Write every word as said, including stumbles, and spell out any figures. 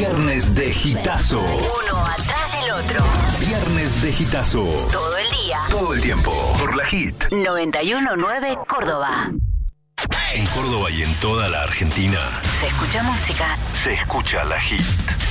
Viernes de Hitazo. Uno atrás del otro. Viernes de Hitazo. Todo el día. Todo el tiempo. Por la Hit. noventa y uno punto nueve Córdoba. En Córdoba y en toda la Argentina Se escucha música. se escucha la Hit.